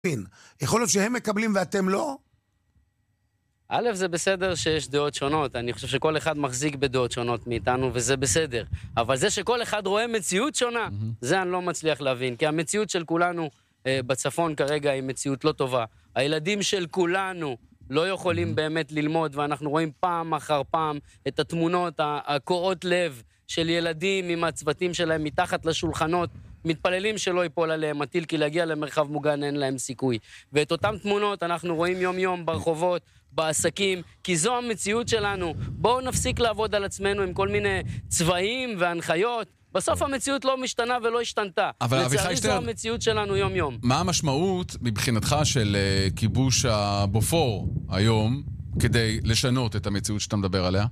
יכול להיות שהם מקבלים ואתם לא? א', זה בסדר שיש דעות שונות, אני חושב שכל אחד מחזיק בדעות שונות מאיתנו, וזה בסדר. אבל זה שכל אחד רואה מציאות שונה, זה אני לא מצליח להבין, כי המציאות של כולנו בצפון כרגע היא מציאות לא טובה. הילדים של כולנו לא יכולים באמת ללמוד, ואנחנו רואים פעם אחר פעם את התמונות הקורעות לב של ילדים עם הצוותים שלהם מתחת לשולחנות, מתפללים שלא ייפול עליהם הטיל, כי להגיע למרחב מוגן אין להם סיכוי. ואת אותם תמונות אנחנו רואים יום יום ברחובות, בעסקים, כי זו המציאות שלנו. בואו נפסיק לעבוד על עצמנו עם כל מיני צבעים והנחיות. בסוף המציאות לא משתנה ולא השתנתה. אבל לצערי זו המציאות שלנו יום יום. מה המשמעות מבחינתך של כיבוש הבופור היום כדי לשנות את המציאות שאתה מדבר עליה?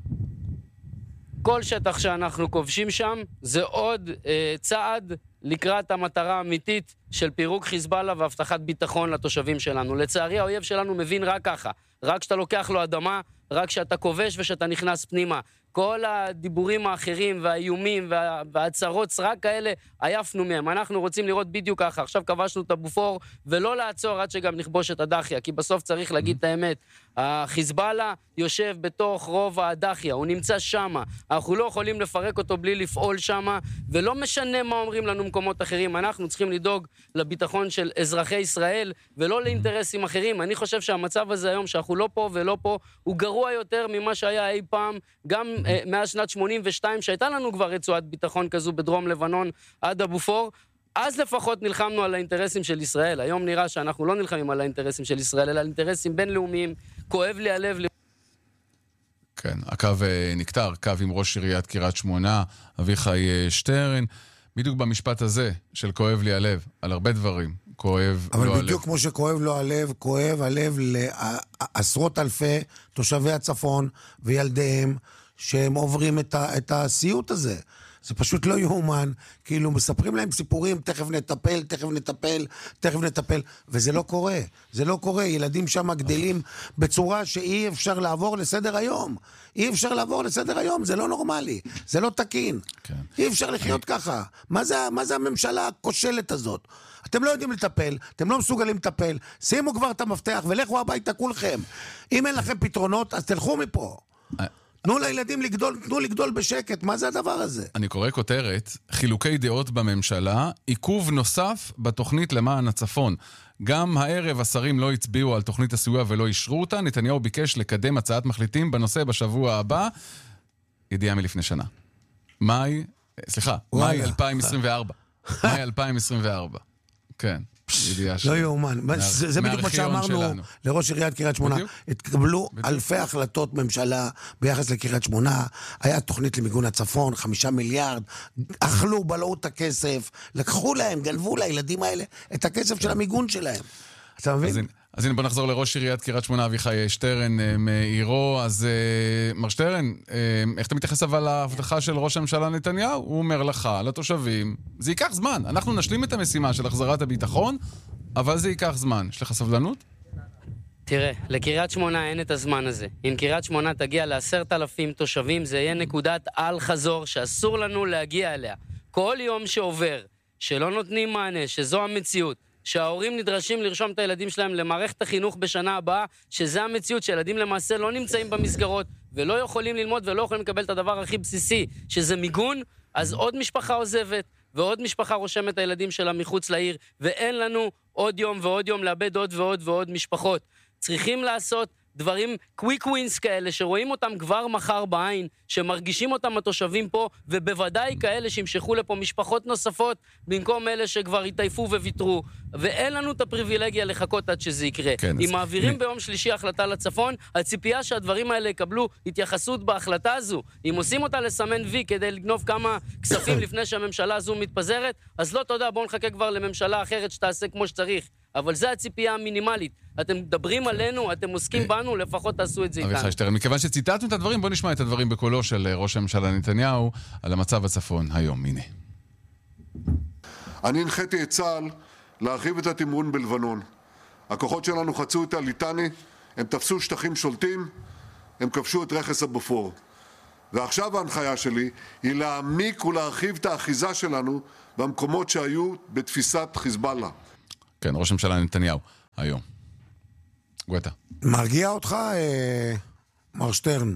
כל שטח שאנחנו כובשים שם זה עוד צעד לקראת המטרה האמיתית של פירוק חיזבאללה והבטחת ביטחון לתושבים שלנו. לצערי האויב שלנו מבין רק ככה, רק שאתה לוקח לו אדמה, רק שאתה כובש ושאתה נכנס פנימה. כל הדיבורים האחרים והאיומים וההצהרות סרק כאלה, עייפנו מהם. אנחנו רוצים לראות בדיוק ככה. עכשיו כבשנו את הבופור, ולא לעצור עד שגם נכבוש את הדחיה, כי בסוף צריך להגיד את האמת. החיזבאללה יושב בתוך רוב הדחיה, הוא נמצא שמה. אנחנו לא יכולים לפרק אותו בלי לפעול שמה, ולא משנה מה אומרים לנו מקומות אחרים. אנחנו צריכים לדאוג לביטחון של אזרחי ישראל, ולא לאינטרסים אחרים. אני חושב שהמצב הזה היום, שאנחנו לא פה ולא פה, הוא גרוע יותר ממה שהיה אי פעם, גם מאז שנת 82, שהייתה לנו כבר רצועת ביטחון כזו בדרום לבנון עד הבופור, אז לפחות נלחמנו על האינטרסים של ישראל. היום נראה שאנחנו לא נלחמים על האינטרסים של ישראל, אלא על אינטרסים בינלאומיים. כואב לי הלב. כן, הקו נקטר, קו עם ראש עיריית קריית שמונה, אביחי שטרן, בדיוק במשפט הזה של כואב לי הלב, על הרבה דברים, כואב לא הלב. אבל בדיוק כמו שכואב לו הלב, כואב הלב לעשרות אלפי תושבי הצפון וילדיהם, שהם עוברים את הסיוט הזה. זה פשוט לא יאומן, כאילו מספרים להם סיפורים, תכף נטפל, תכף נטפל, תכף נטפל, וזה לא קורה. זה לא קורה, ילדים שם גדלים בצורה שאי אפשר לעבור לסדר היום. אי אפשר לעבור לסדר היום, זה לא נורמלי, זה לא תקין. כן. אי אפשר לחיות ככה. מה זה הממשלה הכושלת הזאת? אתם לא יודעים לטפל, אתם לא מסוגלים לטפל, שימו כבר את המפתח ולכו הביתה כולכם. אם אין לכם פתרונות, אז תלכו מפה. תנו לילדים לגדול, תנו לגדול בשקט, מה זה הדבר הזה? אני קורא כותרת, חילוקי דעות בממשלה, עיכוב נוסף בתוכנית למען הצפון. גם הערב השרים לא הצביעו על תוכנית הסיוע ולא אישרו אותה, נתניהו ביקש לקדם הצעת מחליטים בנושא בשבוע הבא, ידיעה מלפני שנה. מאי 2024. מאי 2024. כן. לא יאומן, זה בדיוק מה שאמרנו לראש עיריית קריית שמונה. התקבלו אלפי החלטות ממשלה ביחס לקריית שמונה, היה תוכנית למיגון הצפון, 5 מיליארד, אכלו, בלעו את הכסף, לקחו להם, גנבו לילדים האלה את הכסף של המיגון שלהם. אתה מבין? אז הנה בוא נחזור לראש עיריית קריית שמונה, אביחי שטרן מעירו. אז מר שטרן, איך אתה מתייחס אבל להבטחה של ראש הממשלה נתניהו? הוא אומר לך, לתושבים, זה ייקח זמן, אנחנו נשלים את המשימה של החזרת הביטחון, אבל זה ייקח זמן. יש לך סבלנות? תראה, לקריית שמונה אין את הזמן הזה. אם קריית שמונה תגיע ל10,000 תושבים, זה יהיה נקודת על חזור שאסור לנו להגיע אליה. כל יום שעובר, שלא נותנים מענה, שזו המציאות, שההורים נדרשים לרשום את הילדים שלהם למערכת החינוך בשנה הבאה, שזה המציאות, שילדים למעשה לא נמצאים במסגרות, ולא יכולים ללמוד ולא יכולים לקבל את הדבר הכי בסיסי, שזה מיגון, אז עוד משפחה עוזבת, ועוד משפחה רושמת את הילדים שלה מחוץ לעיר, ואין לנו עוד יום ועוד יום לאבד עוד ועוד ועוד משפחות. צריכים לעשות דברים קוויק ווינס כאלה, שרואים אותם כבר מחר בעין, שמרגישים אותם התושבים פה, ובוודאי כאלה שימשכו לפה משפחות נוספות, במקום אלה שכבר התעייפו וויתרו, ואין לנו את הפריבילגיה לחכות עד שזה יקרה. כן, אם מעבירים ביום שלישי החלטה לצפון, הציפייה שהדברים האלה יקבלו התייחסות בהחלטה הזו. אם עושים אותה לסמן וי כדי לגנוב כמה כספים לפני שהממשלה הזו מתפזרת, אז לא תודה, בואו נחכה כבר לממשלה אחרת שתעשה כמו שצריך. אבל זה הציפייה המינימלית. אתם מדברים עלינו, אתם עוסקים בנו, לפחות תעשו את זה איתנו. אביחי שטרן, מכיוון שציטטנו את הדברים, בוא נשמע את הדברים בקולו של ראש הממשלה נתניהו על המצב בצפון היום. הנה. אני הנחיתי את צה"ל להרחיב את התמרון בלבנון. הכוחות שלנו חצו את הליטני, הם תפסו שטחים שולטים, הם כבשו את רכס הבופור. ועכשיו ההנחיה שלי היא להעמיק ולהרחיב את האחיזה שלנו במקומות שהיו בתפיסת חיזבאללה. כן, ראש הממשלה נתניהו. היום. גואטה. מרגיע אותך, מר שטרן?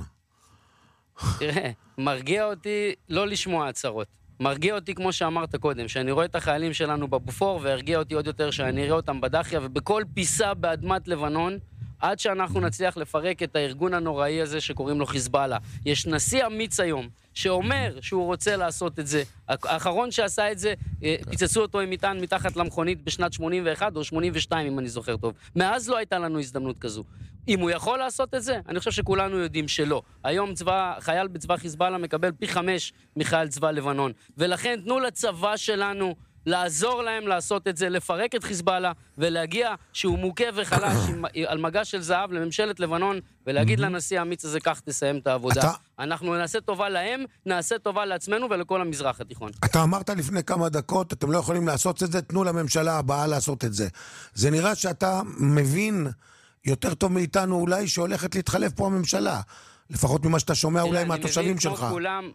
תראה, מרגיע אותי לא לשמוע הצהרות. מרגיע אותי כמו שאמרת קודם, שאני רואה את החיילים שלנו בבופור, והרגיע אותי עוד יותר שאני אראה אותם בדחיה ובכל פיסה באדמת לבנון, עד שאנחנו נצליח לפרק את הארגון הנוראי הזה שקוראים לו חיזבאללה. יש נשיא אמיץ היום שאומר שהוא רוצה לעשות את זה. האחרון שעשה את זה, פיצצו אותו עם מטען מתחת למכונית בשנת 81 או 82, אם אני זוכר טוב. מאז לא הייתה לנו הזדמנות כזו. אם הוא יכול לעשות את זה, אני חושב שכולנו יודעים שלא. היום חייל בצבא חיזבאללה מקבל פי 5 מחייל צבא לבנון. ולכן תנו לצבא שלנו לעזור להם לעשות את זה, לפרק את חיזבאללה, ולהגיע שהוא מוכה וחלש על מגש של זהב לממשלת לבנון, ולהגיד לנשיא האמיץ הזה, כך תסיים את העבודה. אנחנו נעשה טובה להם, נעשה טובה לעצמנו ולכל המזרח התיכון. אתה אמרת לפני כמה דקות, אתם לא יכולים לעשות את זה, תנו לממשלה הבאה לעשות את זה. זה נראה שאתה מבין יותר טוב מאיתנו אולי שהולכת להתחלף פה הממשלה. לפחות ממה שאתה שומע אולי מהתושבים שלך.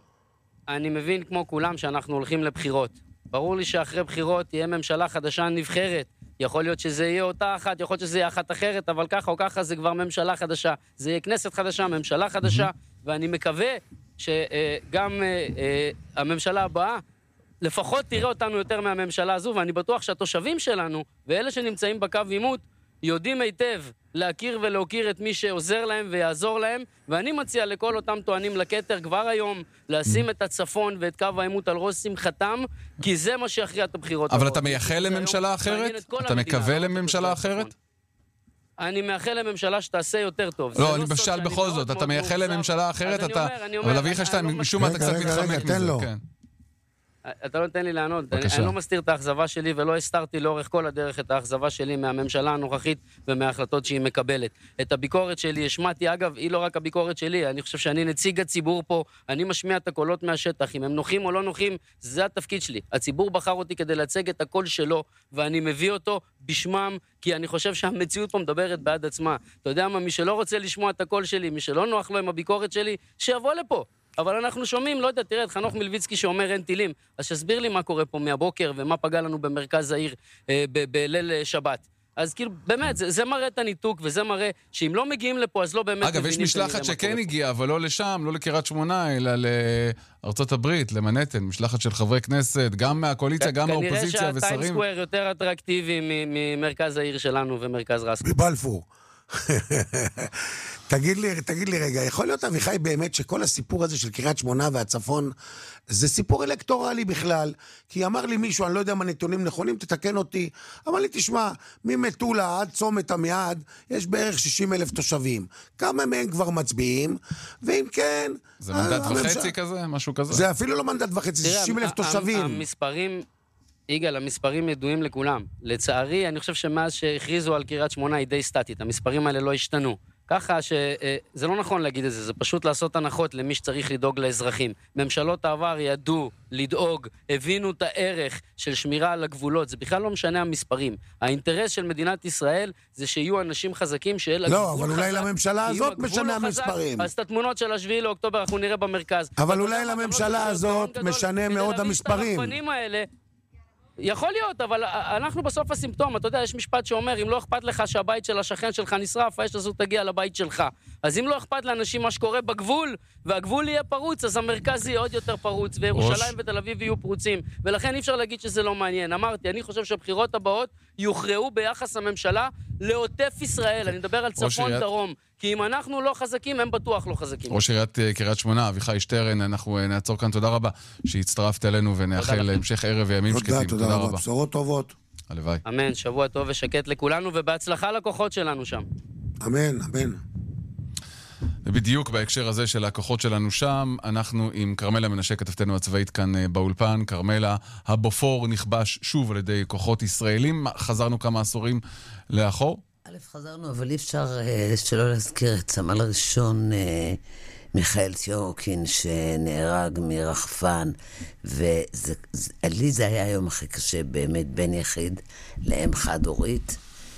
אני מבין כמו כולם שאנחנו הולכים לבחירות. ברור לי שאחרי בחירות תהיה ממשלה חדשה נבחרת. יכול להיות שזה יהיה אותה אחת, יכול להיות שזה יהיה אחת אחרת, אבל ככה או ככה זה כבר ממשלה חדשה. זה יהיה כנסת חדשה, ממשלה חדשה, ואני מקווה שגם הממשלה הבאה לפחות תראה אותנו יותר מהממשלה הזו, ואני בטוח שהתושבים שלנו ואלה שנמצאים בקו עימות יודעים היטב להכיר ולהוקיר את מי שעוזר להם ויעזור להם, ואני מציע לכל אותם טוענים לכתר כבר היום לשים את הצפון ואת קו העימות על ראש שמחתם, כי זה מה שיכריע את הבחירות. אבל אתה מייחל לממשלה אחרת? אתה מקווה לממשלה אחרת? אני מאחל לממשלה שתעשה יותר טוב. לא, אני בשאל בכל זאת, אתה מייחל לממשלה אחרת, אבל אביך שתיים, משום מה אתה קצת מתחמק מזה, כן. אתה לא נותן לי לענות. אני לא מסתיר את האכזבה שלי ולא הסתרתי לאורך כל הדרך את האכזבה שלי מהממשלה הנוכחית ומההחלטות שהיא מקבלת. את הביקורת שלי השמעתי, אגב, היא לא רק הביקורת שלי, אני חושב שאני נציג הציבור פה, אני משמיע את הקולות מהשטח, אם הם נוחים או לא נוחים, זה התפקיד שלי. הציבור בחר אותי כדי להציג את הקול שלו, ואני מביא אותו בשמם, כי אני חושב שהמציאות פה מדברת בעד עצמה. אתה יודע מה, מי שלא רוצה לשמוע את הקול שלי, מי שלא נוח לו עם הביקורת שלי, שיבוא לפה. אבל אנחנו שומעים, לא יודע, תראה, את חנוך מלביצקי שאומר אין טילים, אז שסביר לי מה קורה פה מהבוקר ומה פגע לנו במרכז העיר בליל שבת. אז כאילו, באמת, זה מראה את הניתוק, וזה מראה שאם לא מגיעים לפה, אז לא באמת... אגב, יש משלחת שכן הגיעה, אבל לא לשם, לא לקריית שמונה, אלא לארצות הברית, למנהטן, משלחת של חברי כנסת, גם מהקואליציה, גם מהאופוזיציה ושרים. כנראה שהטיים סקוואר יותר אטרקטיבי ממרכז העיר שלנו ומרכז רסקו. בבלפור. תגיד לי רגע, יכול להיות אביחי באמת שכל הסיפור הזה של קריית שמונה והצפון זה סיפור אלקטורלי בכלל? כי אמר לי מישהו, אני לא יודע מה נתונים נכונים, תתקן אותי, אמר לי, תשמע, ממטולה עד צומת עמיעד יש בערך 60,000 תושבים, כמה מהם כבר מצביעים, ואם כן... זה מנדט וחצי כזה? משהו כזה? זה אפילו לא מנדט וחצי, זה 60,000 תושבים. המספרים... יגאל, המספרים ידועים לכולם. לצערי, אני חושב שמאז שהכריזו על קריית שמונה היא די סטטית. המספרים האלה לא השתנו. ככה שזה לא נכון להגיד את זה, זה פשוט לעשות הנחות למי שצריך לדאוג לאזרחים. ממשלות העבר ידעו לדאוג, הבינו את הערך של שמירה על הגבולות, זה בכלל לא משנה המספרים. האינטרס של מדינת ישראל זה שיהיו אנשים חזקים, שיהיה לגבול חזק. לא, אבל אולי לממשלה הזאת משנה המספרים. אז את התמונות של השביעי לאוקטובר אנחנו נראה במרכז. אבל אולי לממשלה הזאת משנה מאוד המספרים. יכול להיות, אבל אנחנו בסוף הסימפטום. אתה יודע, יש משפט שאומר, אם לא אכפת לך שהבית של השכן שלך נשרף, האש הזו תגיע לבית שלך. אז אם לא אכפת לאנשים מה שקורה בגבול, והגבול יהיה פרוץ, אז המרכז יהיה עוד יותר פרוץ, וירושלים ותל אביב יהיו פרוצים. ולכן אי אפשר להגיד שזה לא מעניין. אמרתי, אני חושב שהבחירות הבאות יוכרעו ביחס הממשלה לעוטף ישראל. אני מדבר על צפון דרום. כי אם אנחנו לא חזקים, הם בטוח לא חזקים. ראש עיריית קריית שמונה, אביחי שטרן, אנחנו נעצור כאן. תודה רבה שהצטרפת אלינו ונאחל להמשך ערב וימים שקטים. תודה רבה. בשורות טובות. הלוואי. אמן, שבוע טוב ושקט לכולנו, ובהצלחה לכוחות שלנו שם. אמן, אמן. ובדיוק בהקשר הזה של הכוחות שלנו שם, אנחנו עם קרמלה מנשה, כתבתנו הצבאית כאן באולפן. קרמלה, הבופור נכבש שוב על ידי כוחות ישראלים. חזרנו כמה עשורים לאחור. חזרנו, אבל אי אפשר שלא להזכיר את סמל ראשון מיכאל טיורקין שנהרג מרחפן, ולי זה היה היום הכי קשה, באמת בן יחיד לאם חד-הורית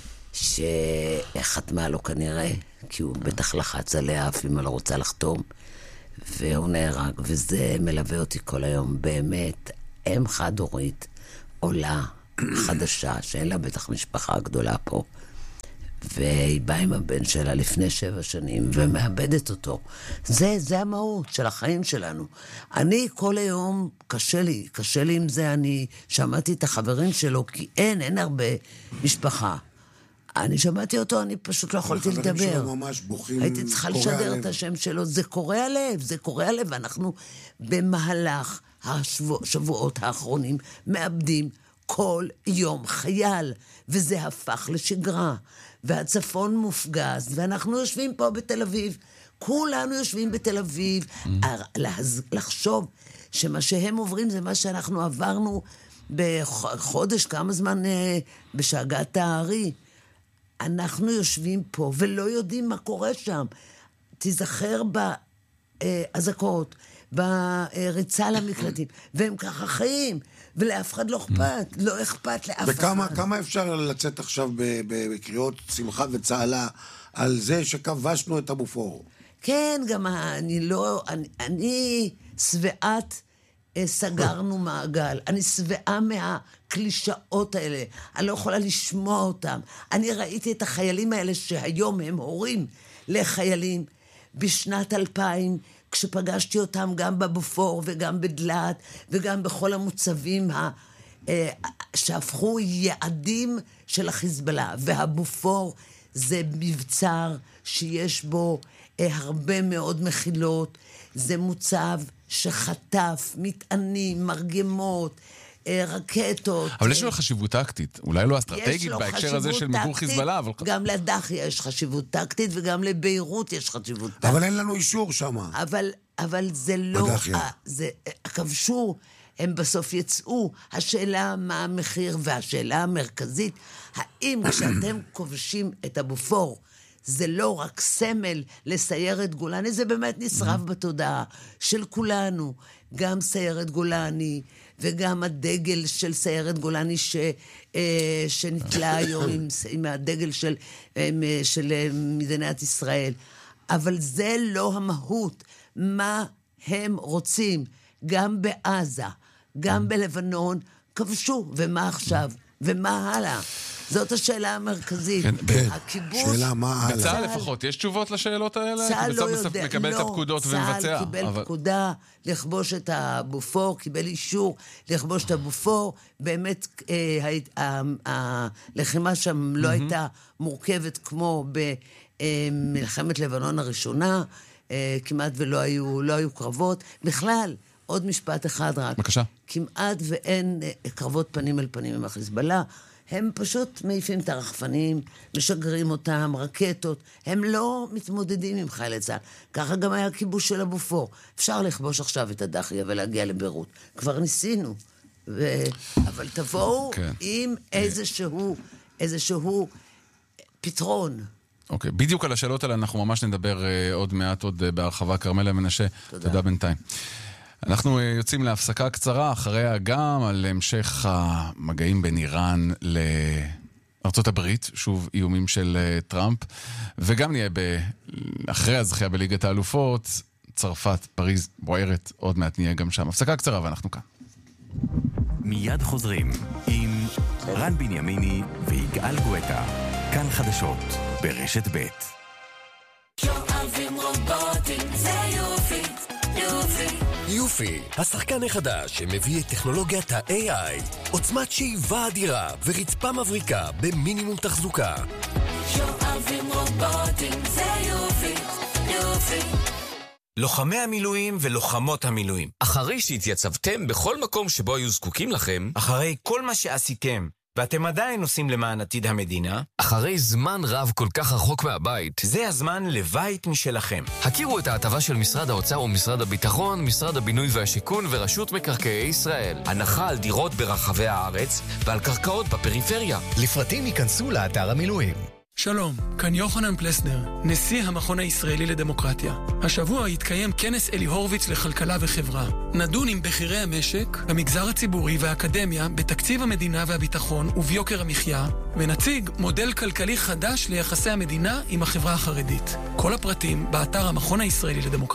שחתמה לו כנראה, כי הוא בטח לחץ עליה אף אם לא רוצה לחתום, והוא נהרג, וזה מלווה אותי כל היום. באמת, אם חד-הורית עולה חדשה, שאין לה בטח משפחה גדולה פה, והיא באה עם הבן שלה לפני 7 שנים, ומאבדת אותו. זה המהות של החיים שלנו. אני כל היום, קשה לי עם זה, אני שמעתי את החברים שלו, כי אין הרבה משפחה. אני שמעתי אותו, אני פשוט לא יכולתי לדבר. החברים שלו ממש בוכים, הייתי צריכה לשדר את השם שלו, זה קורע לב, ואנחנו במהלך השבועות האחרונים מאבדים כל יום חייל, וזה הפך לשגרה, והצפון מופגז, ואנחנו יושבים פה בתל אביב, כולנו יושבים בתל אביב, לחשוב שמה שהם עוברים זה מה שאנחנו עברנו בחודש, כמה זמן בשאגת הארי. אנחנו יושבים פה ולא יודעים מה קורה שם. תיזכר בהזקות, בריצה למקלטים, והם ככה חיים, ולאף אחד לא אכפת, לא אכפת לאף אחד. וכמה אפשר לצאת עכשיו בקריאות שמחה וצהלה על זה שכבשנו את הבופור? כן, גם אני שבעת סגרנו מעגל. אני שבעה מהקלישאות האלה. אני לא יכולה לשמוע אותם. אני ראיתי את החיילים האלה שהיום הם הורים לחיילים בשנת 2000, כשפגשתי אותם גם בבופור וגם בדלת וגם בכל המוצבים שהפכו יעדים של החיזבאללה. והבופור זה מבצר שיש בו הרבה מאוד מחילות. זה מוצב שחטף, מטענים, מרגמות, רקטות. אבל יש לו חשיבות טקטית, אולי לא אסטרטגית בהקשר הזה של מיגור חיזבאללה. גם לדחיה יש חשיבות טקטית, וגם לביירות יש חשיבות טקטית. אבל אין לנו אישור שם. אבל זה לא... הכבשו, הם בסוף יצאו. השאלה מה המחיר, והשאלה המרכזית, האם כשאתם כובשים את הבופור, זה לא רק סמל לסיירת גולני, זה באמת נשרף בתודעה של כולנו. גם סיירת גולני, וגם הדגל של סיירת גולני שנתלה היום עם הדגל של מדינת ישראל. אבל זה לא המהות. מה הם רוצים? גם בעזה, גם בלבנון, כבשו. ומה עכשיו? ומה הלאה? זאת השאלה המרכזית. הכיבוש... שאלה מה הלאה? בצה"ל לפחות, יש תשובות לשאלות האלה? צה"ל לא יודע, מקבל את הפקודות ומבצע. צה"ל קיבל פקודה לכבוש את הבופור, קיבל אישור לכבוש את הבופור. באמת, הלחימה שם לא הייתה מורכבת כמו במלחמת לבנון הראשונה, כמעט ולא היו קרבות. בכלל, עוד משפט אחד רק. בבקשה. כמעט ואין קרבות פנים אל פנים עם החיזבאללה. הם פשוט מעיפים את הרחפנים, משגרים אותם, רקטות. הם לא מתמודדים עם חיילי צה"ל. ככה גם היה הכיבוש של הבופור. אפשר לכבוש עכשיו את הדחיה ולהגיע לביירות. כבר ניסינו. אבל תבואו עם איזשהו פתרון. אוקיי, בדיוק על השאלות האלה אנחנו ממש נדבר עוד מעט, עוד בהרחבה. כרמלה מנשה, תודה בינתיים. אנחנו יוצאים להפסקה קצרה, אחריה גם על המשך המגעים בין איראן לארצות הברית, שוב איומים של טראמפ, וגם נהיה אחרי הזכייה בליגת האלופות, צרפת, פריז, בוערת, עוד מעט נהיה גם שם. הפסקה קצרה ואנחנו כאן. מיד חוזרים עם רן בנימיני ויגאל גואטה. כאן חדשות ברשת ב'. אוהבים רובוטים, זה יופי, יופי. יופי, השחקן החדש שמביא את טכנולוגיית ה-AI, עוצמת שאיבה אדירה ורצפה מבריקה במינימום תחזוקה. אוהבים רובוטים, זה יופי, יופי. לוחמי המילואים ולוחמות המילואים, אחרי שהתייצבתם בכל מקום שבו היו זקוקים לכם, אחרי כל מה שעשיתם, ואתם עדיין עושים למען עתיד המדינה, אחרי זמן רב כל כך רחוק מהבית, זה הזמן לבית משלכם. הכירו את ההטבה של משרד האוצר ומשרד הביטחון, משרד הבינוי והשיכון ורשות מקרקעי ישראל. הנחה על דירות ברחבי הארץ ועל קרקעות בפריפריה. לפרטים ייכנסו לאתר המילואים. שלום, כאן יוחנן פלסנר, נשיא המכון הישראלי לדמוקרטיה. השבוע יתקיים כנס אלי הורוביץ לכלכלה וחברה. נדון עם בכירי המשק, המגזר הציבורי והאקדמיה בתקציב המדינה והביטחון וביוקר המחיה, ונציג מודל כלכלי חדש ליחסי המדינה עם החברה החרדית. כל הפרטים באתר המכון הישראלי לדמוקרטיה.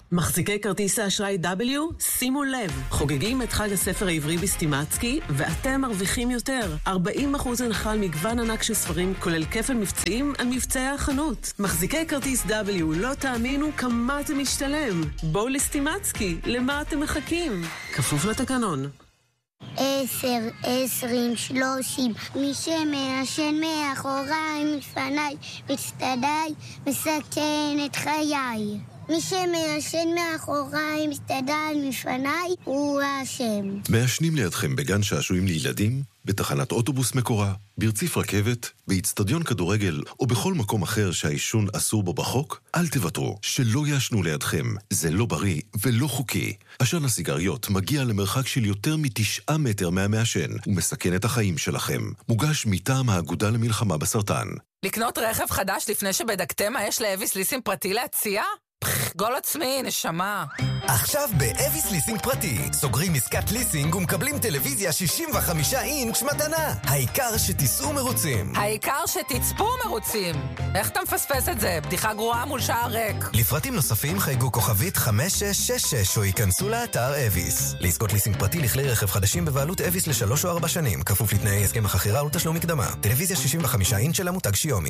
מחזיקי כרטיס האשראי W, שימו לב, חוגגים את חג הספר העברי בסטימצקי, ואתם מרוויחים יותר. 40% הנחה על מגוון ענק של ספרים, כולל כפל מבצעים על מבצעי החנות. מחזיקי כרטיס W, לא תאמינו כמה זה משתלם. בואו לסטימצקי, למה אתם מחכים? כפוף לתקנון. 10, 20, 30, מי שמעשן מאחוריי, מפניי, מצטדיי, מסכן את חיי. מי שמעשן מאחוריי, מצטדיי, מפניי, הוא האשם. מעשנים לידכם בגן שעשועים לילדים, בתחנת אוטובוס מקורה, ברציף רכבת, באצטדיון כדורגל או בכל מקום אחר שהעישון אסור בו בחוק, אל תוותרו, שלא יעשנו לידכם. זה לא בריא ולא חוקי. עשן הסיגריות מגיע למרחק של יותר מ9 מטר מהמעשן ומסכן את החיים שלכם. מוגש מטעם האגודה למלחמה בסרטן. לקנות רכב חדש לפני שבדקתם מה יש לאביס ליסינג פרטי להציע? גול עצמי, נשמה. עכשיו באביס ליסינג פרטי סוגרים עסקת ליסינג ומקבלים טלוויזיה 65 אינץ' מתנה. העיקר שתיסעו מרוצים. העיקר שתצפו מרוצים. איך אתה מפספס את זה? בדיחה גרועה מול שער ריק. לפרטים נוספים חייגו כוכבית 5666 או ייכנסו לאתר אביס. לעסקות ליסינג פרטי לכלי רכב חדשים בבעלות אביס ל3 או 4 שנים, כפוף לתנאי הסכם החכירה ותשלום מקדמה. טלוויזיה 65 אינץ' של המותג שיומי.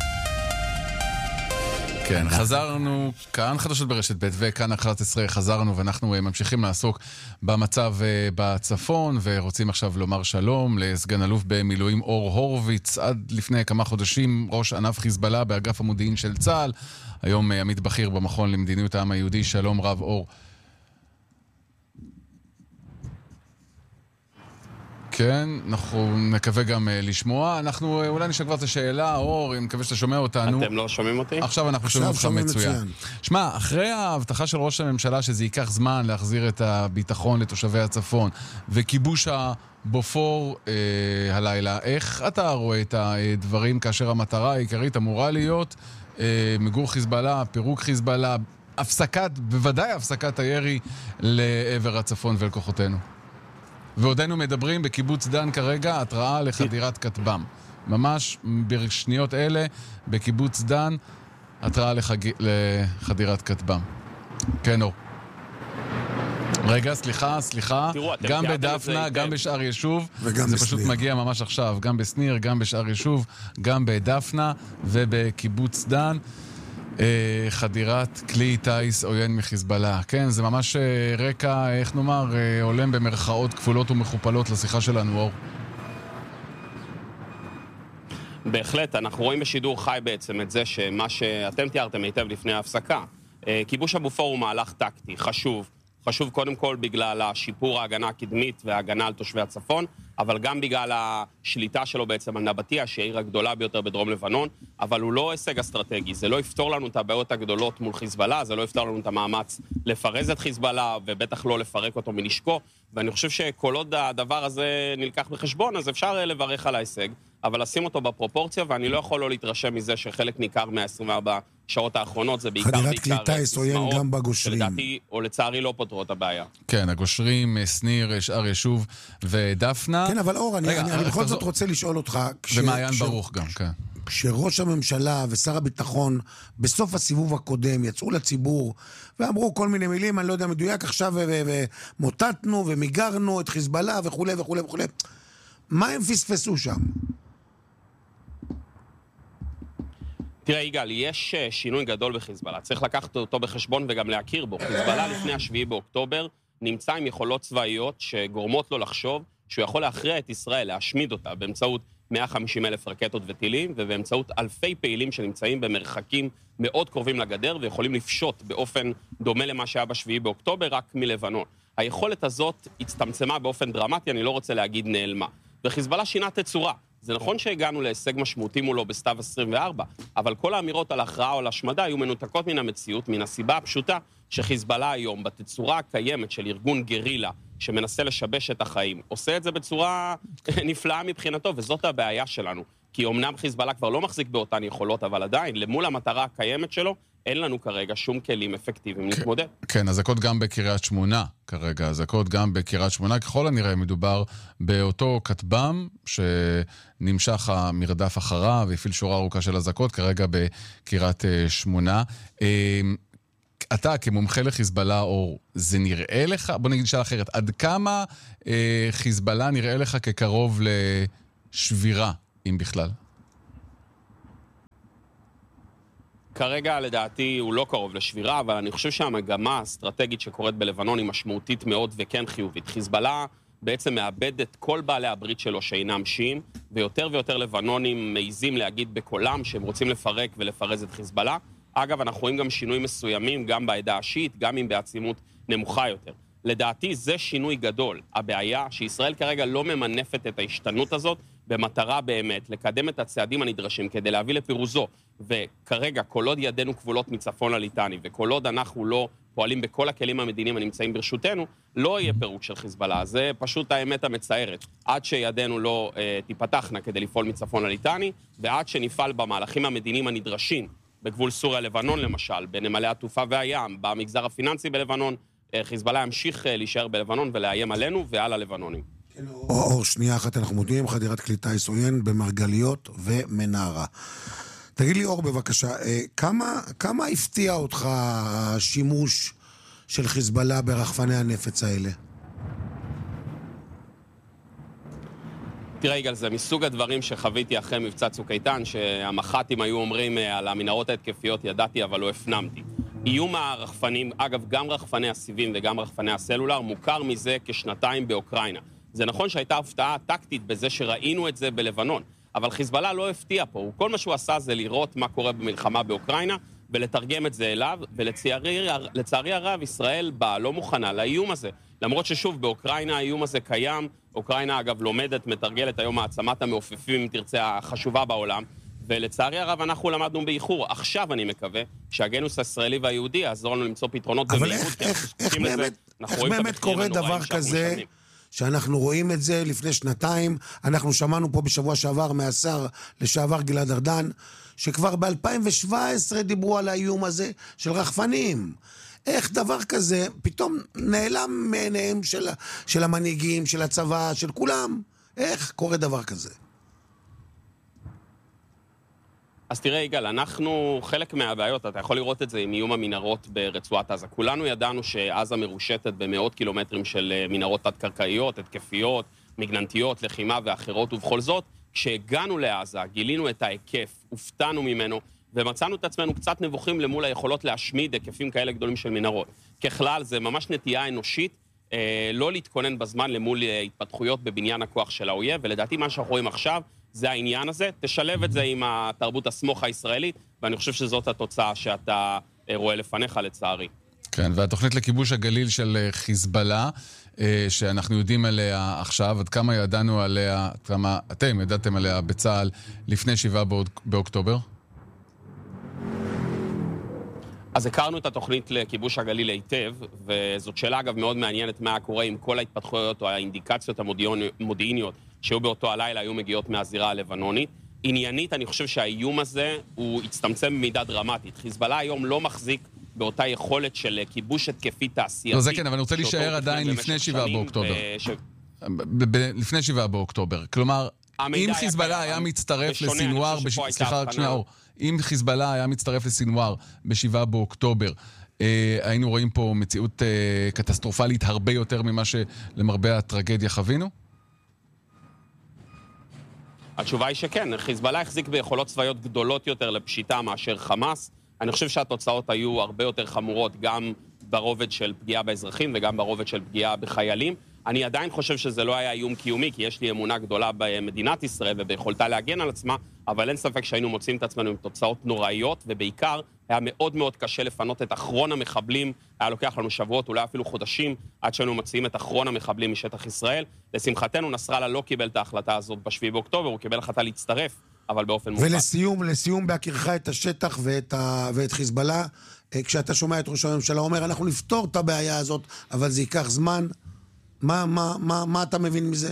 כן, חזרנו, כאן חדשות ברשת ב' וכאן 11 חזרנו ואנחנו ממשיכים לעסוק במצב בצפון ורוצים עכשיו לומר שלום לסגן אלוף במילואים אור הורוויץ, עד לפני כמה חודשים ראש ענף חיזבאללה באגף המודיעין של צה"ל, היום עמית בכיר במכון למדיניות העם היהודי. שלום רב אור. כן, אנחנו נקווה גם לשמוע. אנחנו אולי נשאל כבר את השאלה, אור, אני מקווה שאתה שומע אותנו. אתם לא שומעים אותי? עכשיו אנחנו שומעים אותך מצוין. שמע, אחרי ההבטחה של ראש הממשלה שזה ייקח זמן להחזיר את הביטחון לתושבי הצפון, וכיבוש הבופור הלילה, איך אתה רואה את הדברים כאשר המטרה העיקרית אמורה להיות מיגור חיזבאללה, פירוק חיזבאללה, בוודאי הפסקת הירי לעבר הצפון ולכוחותינו? ועודנו מדברים בקיבוץ דן כרגע, התראה לחדירת כטב"ם. ממש בשניות אלה, בקיבוץ דן, התראה לחדירת כטב"ם. כן, אור. רגע, סליחה. גם בדפנה, גם בשאר יישוב. זה פשוט מגיע ממש עכשיו. גם בסניר, גם בשאר יישוב, גם בדפנה ובקיבוץ דן. חדירת כלי טייס עוין מחיזבאללה. כן, זה ממש רקע, איך נאמר, עולם במרכאות כפולות ומכופלות לשיחה שלנו, אור. בהחלט, אנחנו רואים בשידור חי בעצם את זה שמה שאתם תיארתם היטב לפני ההפסקה. כיבוש הבופור הוא מהלך טקטי, חשוב קודם כל בגלל השיפור ההגנה הקדמית וההגנה על תושבי הצפון, אבל גם בגלל השליטה שלו בעצם על נבטיה, שהיא העיר הגדולה ביותר בדרום לבנון, אבל הוא לא הישג אסטרטגי, זה לא יפתור לנו את הבעיות הגדולות מול חיזבאללה, זה לא יפתור לנו את המאמץ לפרז את חיזבאללה, ובטח לא לפרק אותו מנשקו, ואני חושב שכל עוד הדבר הזה נלקח בחשבון, אז אפשר לברך על ההישג, אבל לשים אותו בפרופורציה, ואני לא יכול לא להתרשם מזה שחלק ניכר מה-24 שעות האחרונות, זה בעיקר חדירת כלי טייס עוין גם בגושרים. שלדעתי, או לצערי לא פותרו את הבעיה. כן, הגושרים, סניר, שאר יישוב ודפנה. כן, אבל אור, אני בכל זאת רוצה לשאול אותך. ומעיין ברוך גם, כן. כשראש הממשלה ושר הביטחון בסוף הסיבוב הקודם יצאו לציבור ואמרו כל מיני מילים, אני לא יודע מדויק, עכשיו ומוטטנו ומיגרנו את חיזבאללה וכו' וכו' וכו'. מה הם פספסו שם? תראה יגאל, יש שינוי גדול בחיזבאללה, צריך לקחת אותו בחשבון וגם להכיר בו. חיזבאללה לפני השביעי באוקטובר נמצא עם יכולות צבאיות שגורמות לו לחשוב שהוא יכול להכריע את ישראל, להשמיד אותה באמצעות 150,000 רקטות וטילים, ובאמצעות אלפי פעילים שנמצאים במרחקים מאוד קרובים לגדר, ויכולים לפשוט באופן דומה למה שהיה בשביעי באוקטובר, רק מלבנון. היכולת הזאת הצטמצמה באופן דרמטי, אני לא רוצה להגיד נעלמה. וחיזבאללה שינה תצורה. זה נכון שהגענו להישג משמעותי מולו בסתיו 24, אבל כל האמירות על הכרעה או על השמדה היו מנותקות מן המציאות, מן הסיבה הפשוטה שחיזבאללה היום, בתצורה הקיימת של ארגון גרילה, שמנסה לשבש את החיים, עושה את זה בצורה נפלאה מבחינתו, וזאת הבעיה שלנו. כי אומנם חיזבאללה כבר לא מחזיק באותן יכולות, אבל עדיין, למול המטרה הקיימת שלו, אין לנו כרגע שום כלים אפקטיביים להתמודד. כן, הזקות גם בקריית שמונה כרגע, הזקות גם בקריית שמונה, ככל הנראה מדובר באותו כטב"ם שנמשך המרדף אחריו, והפעיל שורה ארוכה של הזקות, כרגע בקריית שמונה. אתה כמומחה לחיזבאללה, או זה נראה לך, בוא נגיד שאלה אחרת, עד כמה חיזבאללה נראה לך כקרוב לשבירה, אם בכלל? כרגע לדעתי הוא לא קרוב לשבירה, אבל אני חושב שהמגמה האסטרטגית שקורית בלבנון היא משמעותית מאוד וכן חיובית. חיזבאללה בעצם מאבד את כל בעלי הברית שלו שאינם שיעים, ויותר ויותר לבנונים מעיזים להגיד בקולם שהם רוצים לפרק ולפרז את חיזבאללה. אגב, אנחנו רואים גם שינוי מסוימים, גם בעדה השיעית, גם אם בעצימות נמוכה יותר. לדעתי זה שינוי גדול. הבעיה שישראל כרגע לא ממנפת את ההשתנות הזאת, במטרה באמת לקדם את הצעדים הנדרשים כדי להביא לפירוזו. וכרגע, כל עוד ידינו כבולות מצפון לליטני, וכל עוד אנחנו לא פועלים בכל הכלים המדיניים הנמצאים ברשותנו, לא יהיה פירוק של חיזבאללה. זה פשוט האמת המצערת. עד שידינו לא תיפתחנה כדי לפעול מצפון לליטני, ועד שנפעל במהלכים המדיניים הנדרשים, בגבול סוריה-לבנון למשל, בנמלי התעופה והים, במגזר הפיננסי בלבנון, חיזבאללה ימשיך להישאר בלבנון ולאיים עלינו ועל הלבנונים. אור, שנייה אחת, אנחנו מודיעים, חדירת כלי טיס עוין במרגליות ומנהרה. תגיד לי, אור, בבקשה, כמה הפתיע אותך השימוש של חיזבאללה ברחפני הנפץ האלה? תראה, יגאל, זה מסוג הדברים שחוויתי אחרי מבצע צוק איתן, שהמח"טים היו אומרים על המנהרות ההתקפיות, ידעתי אבל לא הפנמתי. איום הרחפנים, אגב, גם רחפני הסיבים וגם רחפני הסלולר, מוכר מזה כשנתיים באוקראינה. זה נכון שהייתה הפתעה טקטית בזה שראינו את זה בלבנון, אבל חיזבאללה לא הפתיע פה. כל מה שהוא עשה זה לראות מה קורה במלחמה באוקראינה, ולתרגם את זה אליו, ולצערי הרב, ישראל באה לא מוכנה לאיום הזה. למרות ששוב, באוקראינה האיום הזה קיים, אוקראינה אגב לומדת, מתרגלת היום מעצמת המעופפים, אם תרצה, החשובה בעולם, ולצערי הרב אנחנו למדנו באיחור. עכשיו אני מקווה שהגנוס הישראלי והיהודי יעזור לנו למצוא פתרונות במהירות. אבל איך באמת קורה דבר כזה, שאנחנו רואים את זה לפני שנתיים, אנחנו שמענו פה בשבוע שעבר מהשר לשעבר גלעד ארדן, שכבר ב-2017 דיברו על האיום הזה של רחפנים. איך דבר כזה פתאום נעלם מעיניהם של המנהיגים, של הצבא, של כולם? איך קורה דבר כזה? אז תראה, יגאל, אנחנו חלק מהבעיות, אתה יכול לראות את זה עם איום המנהרות ברצועת עזה. כולנו ידענו שעזה מרושתת במאות קילומטרים של מנהרות תת-קרקעיות, התקפיות, מגננתיות, לחימה ואחרות, ובכל זאת, כשהגענו לעזה, גילינו את ההיקף, הופתענו ממנו, ומצאנו את עצמנו קצת נבוכים למול היכולות להשמיד היקפים כאלה גדולים של מנהרות. ככלל, זה ממש נטייה אנושית, לא להתכונן בזמן למול התפתחויות בבניין הכוח של האויב, ולדעתי מה שאנחנו רואים עכשיו, זה העניין הזה, תשלב את זה עם התרבות הסמוך הישראלית, ואני חושב שזאת התוצאה שאתה רואה לפניך לצערי. כן, והתוכנית לכיבוש הגליל של חיזבאללה, שאנחנו יודעים עליה עכשיו, עד כמה ידענו עליה, כמה אתם ידעתם עליה בצה"ל לפני 7 באוקטובר? אז הכרנו את התוכנית לכיבוש הגליל היטב, וזאת שאלה אגב מאוד מעניינת מה קורה עם כל ההתפתחויות או האינדיקציות המודיעיניות שהיו באותו הלילה, היו מגיעות מהזירה הלבנונית. עניינית, אני חושב שהאיום הזה הוא הצטמצם במידה דרמטית. חיזבאללה היום לא מחזיק באותה יכולת של כיבוש התקפי תעשייתי. לא, זה כן, אבל אני רוצה להישאר עדיין לפני 7 באוקטובר. לפני 7 באוקטובר. כלומר, אם חיזבאללה היה מצטרף לסינואר, סליחה, רק שנייה, אם חיזבאללה היה מצטרף לסינואר ב7 באוקטובר, היינו רואים פה מציאות קטסטרופלית הרבה יותר ממה שלמרבה הטרגדיה חווינו? התשובה היא שכן, חיזבאללה החזיק ביכולות צבאיות גדולות יותר לפשיטה מאשר חמאס. אני חושב שהתוצאות היו הרבה יותר חמורות, גם ברובד של פגיעה באזרחים וגם ברובד של פגיעה בחיילים. אני עדיין חושב שזה לא היה איום קיומי, כי יש לי אמונה גדולה במדינת ישראל וביכולתה להגן על עצמה, אבל אין ספק שהיינו מוצאים את עצמנו עם תוצאות נוראיות, ובעיקר היה מאוד מאוד קשה לפנות את אחרון המחבלים, היה לוקח לנו שבועות, אולי אפילו חודשים, עד שהיינו מוציאים את אחרון המחבלים משטח ישראל. לשמחתנו, נסראללה לא קיבל את ההחלטה הזאת ב7 באוקטובר, הוא קיבל החלטה להצטרף, אבל באופן מובן. ולסיום, בהכירך את השטח ואת חיזבאללה, כשאתה שומע את ראש הממשלה אומר, אנחנו נפתור את הבעיה הזאת, אבל זה ייקח זמן. מה אתה מבין מזה?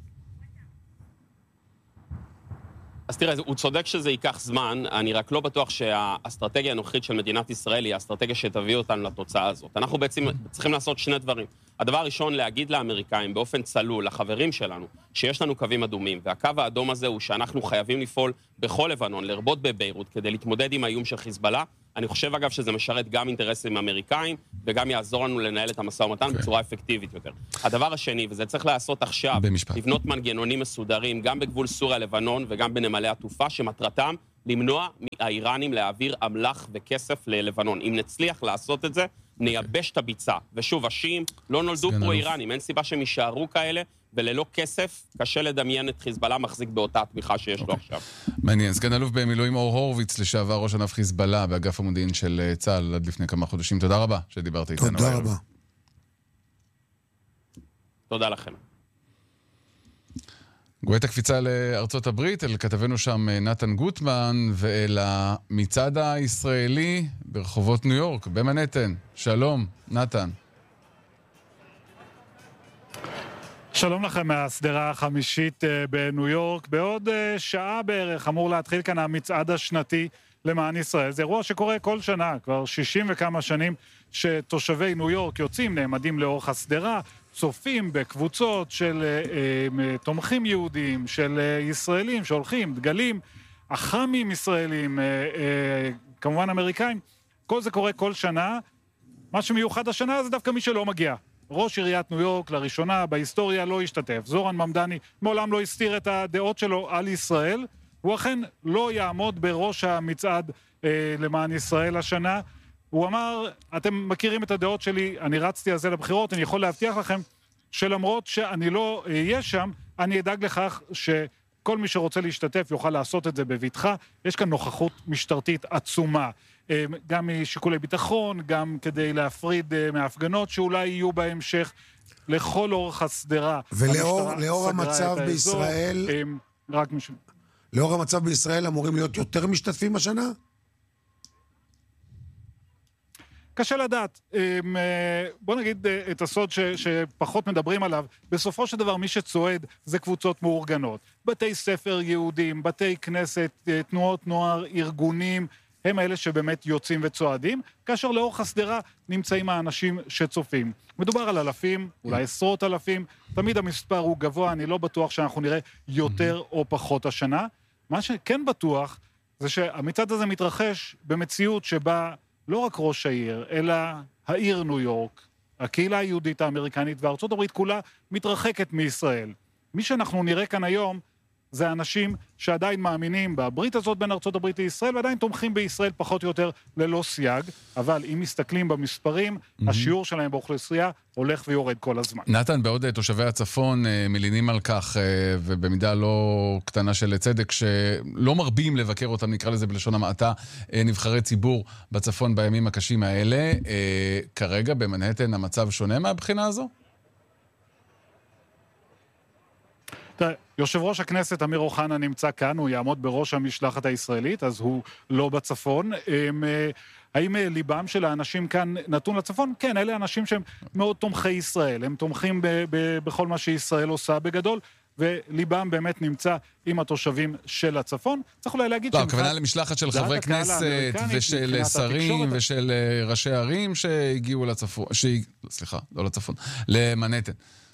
אז תראה, הוא צודק שזה ייקח זמן, אני רק לא בטוח שהאסטרטגיה הנוכחית של מדינת ישראל היא האסטרטגיה שתביא אותנו לתוצאה הזאת. אנחנו בעצם צריכים לעשות שני דברים. הדבר הראשון, להגיד לאמריקאים באופן צלול, לחברים שלנו, שיש לנו קווים אדומים, והקו האדום הזה הוא שאנחנו חייבים לפעול בכל לבנון, לרבות בביירות, כדי להתמודד עם האיום של חיזבאללה. אני חושב, אגב, שזה משרת גם אינטרסים אמריקאים, וגם יעזור לנו לנהל את המשא ומתן בצורה אפקטיבית יותר. הדבר השני, וזה צריך לעשות עכשיו, לבנות מנגנונים מסודרים, גם בגבול סוריה, לבנון, וגם בנמלי התעופה, שמטרתם למנוע מהאיראנים להעביר אמל"ח וכסף ללבנון. אם נצליח לעשות את זה, נייבש את הביצה. ושוב, השיעים לא נולדו פרו-איראנים, אין סיבה שהם יישארו כאלה, וללא כסף קשה לדמיין את חיזבאללה מחזיק באותה התמיכה שיש לו עכשיו. מעניין, סגן אלוף במילואים אור הורוביץ, לשעבר ראש ענף חיזבאללה באגף המודיעין של צה"ל עד לפני כמה חודשים. תודה רבה שדיברת איתנו. תודה רבה. תודה לכם. גואטה קפיצה לארצות הברית, אל כתבנו שם נתן גוטמן, ואל המצעד הישראלי ברחובות ניו יורק, במנהטן. שלום, נתן. שלום לכם מהסדרה החמישית בניו יורק. בעוד שעה בערך אמור להתחיל כאן המצעד השנתי למען ישראל. זה אירוע שקורה כל שנה, כבר 60 וכמה שנים שתושבי ניו יורק יוצאים, נעמדים לאורך הסדרה, צופים בקבוצות של תומכים יהודים, של ישראלים שהולכים, דגלים, אח"מים ישראלים, כמובן אמריקאים. כל זה קורה כל שנה. מה שמיוחד השנה זה דווקא מי שלא מגיע. ראש עיריית ניו יורק לראשונה בהיסטוריה לא השתתף. זורן ממדני מעולם לא הסתיר את הדעות שלו על ישראל. הוא אכן לא יעמוד בראש המצעד למען ישראל השנה. הוא אמר, אתם מכירים את הדעות שלי, אני רצתי על זה לבחירות, אני יכול להבטיח לכם שלמרות שאני לא אהיה שם, אני אדאג לכך שכל מי שרוצה להשתתף יוכל לעשות את זה בביטחה. יש כאן נוכחות משטרתית עצומה. גם משיקולי ביטחון, גם כדי להפריד מההפגנות שאולי יהיו בהמשך לכל אורך הסדרה. ולאור המצב בישראל, לאור המצב בישראל אמורים להיות יותר משתתפים השנה? קשה לדעת. בוא נגיד את הסוד שפחות מדברים עליו. בסופו של דבר מי שצועד זה קבוצות מאורגנות. בתי ספר יהודים, בתי כנסת, תנועות נוער, ארגונים, הם האלה שבאמת יוצאים וצועדים, כאשר לאורך הסדרה נמצאים האנשים שצופים. מדובר על אלפים, אולי עשרות אלפים, תמיד המספר הוא גבוה, אני לא בטוח שאנחנו נראה יותר או פחות השנה. מה שכן בטוח זה שהמצעד הזה מתרחש במציאות שבה לא רק ראש העיר, אלא העיר ניו יורק, הקהילה היהודית האמריקנית וארצות הברית כולה מתרחקת מישראל. מי שאנחנו נראה כאן היום זה אנשים שעדיין מאמינים בברית הזאת בין ארצות הברית לישראל, ועדיין תומכים בישראל פחות או יותר ללא סייג, אבל אם מסתכלים במספרים, השיעור שלהם באוכלוסייה הולך ויורד כל הזמן. נתן, בעוד תושבי הצפון מלינים על כך, ובמידה לא קטנה של צדק, שלא מרבים לבקר אותם, נקרא לזה בלשון המעטה, נבחרי ציבור בצפון בימים הקשים האלה. כרגע במנהטן המצב שונה מהבחינה הזו? יושב ראש הכנסת אמיר אוחנה נמצא כאן, הוא יעמוד בראש המשלחת הישראלית, אז הוא לא בצפון. האם ליבם של האנשים כאן נתון לצפון? כן, אלה אנשים שהם מאוד תומכי ישראל, הם תומכים בכל מה שישראל עושה בגדול, וליבם באמת נמצא עם התושבים של הצפון. צריך אולי להגיד לא, הכוונה למשלחת של חברי כנסת ושל שרים ושל ראשי ערים שהגיעו לצפון, סליחה, לא לצפון, למנהטן.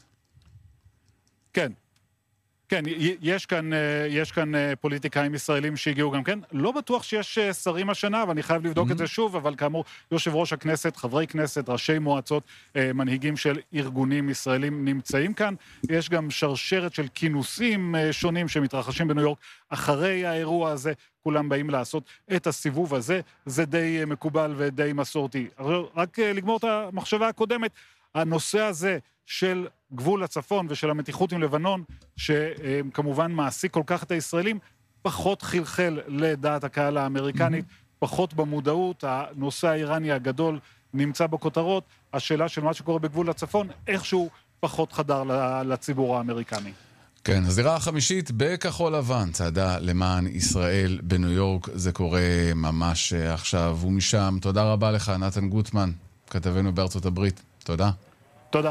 כן. כן, יש כאן פוליטיקאים ישראלים שהגיעו גם כן. לא בטוח שיש שרים השנה, ואני חייב לבדוק את זה שוב, אבל כאמור, יושב ראש הכנסת, חברי כנסת, ראשי מועצות, מנהיגים של ארגונים ישראלים נמצאים כאן. יש גם שרשרת של כינוסים שונים שמתרחשים בניו יורק אחרי האירוע הזה. כולם באים לעשות את הסיבוב הזה. זה די מקובל ודי מסורתי. רק לגמור את המחשבה הקודמת, הנושא הזה של גבול הצפון ושל המתיחות עם לבנון, שכמובן מעסיק כל כך את הישראלים, פחות חלחל לדעת הקהל האמריקנית, פחות במודעות, הנושא האיראני הגדול נמצא בכותרות, השאלה של מה שקורה בגבול הצפון, איכשהו פחות חדר לציבור האמריקני. כן, הזירה החמישית בכחול לבן, צעדה למען ישראל בניו יורק, זה קורה ממש עכשיו ומשם. תודה רבה לך, נתן גוטמן, כתבנו בארצות הברית. תודה. תודה.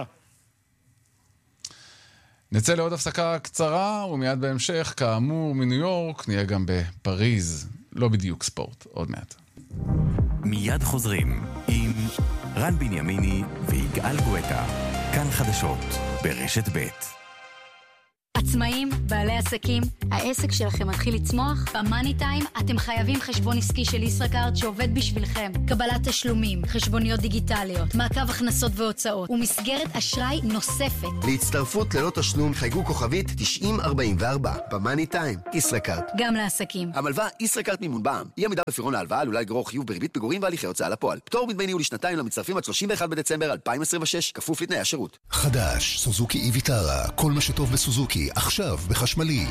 נצא לעוד הפסקה קצרה, ומיד בהמשך, כאמור, מניו יורק, נהיה גם בפריז. לא בדיוק ספורט, עוד מעט. מיד חוזרים עם רן בנימיני ויגאל גואטה. כאן חדשות ברשת ב'. עצמאים, בעלי עסקים, העסק שלכם מתחיל לצמוח? במאני טיים אתם חייבים חשבון עסקי של ישראכרט שעובד בשבילכם. קבלת תשלומים, חשבוניות דיגיטליות, מעקב הכנסות והוצאות ומסגרת אשראי נוספת. להצטרפות ללא תשלום חייגו כוכבית 9044 במאני טיים, ישראכרט. גם לעסקים. המלווה ישראכרט מימון בע"מ. אי עמידה בפירעון ההלוואה עלולה לגרור חיוב בריבית פיגורים והליכי הוצאה לפועל. פטור מדמי ניהול לשנתיים למצטרפים עד 31 בדצמבר 2026, כפוף לתנאי השירות. חדש, סוזוקי E-Vitara, כל מה שטוב בסוזוקי, עכשיו בחשמלי,